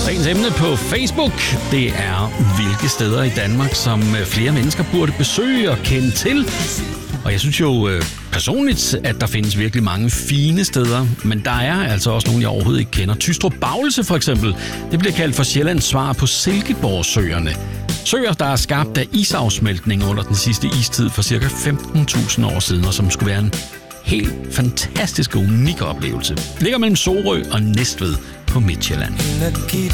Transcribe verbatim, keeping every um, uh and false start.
Dagens emne på Facebook, det er, hvilke steder i Danmark, som flere mennesker burde besøge og kende til. Og jeg synes jo personligt, at der findes virkelig mange fine steder, men der er altså også nogle, jeg overhovedet ikke kender. Tystrup-Bavelse for eksempel, det bliver kaldt for Sjællands svar på Silkeborgsøerne. Søer, der er skabt af isafsmeltning under den sidste istid for ca. femten tusind år siden, og som skulle være en helt fantastisk og unik oplevelse. Ligger mellem Sorø og Næstved på Midtsjælland.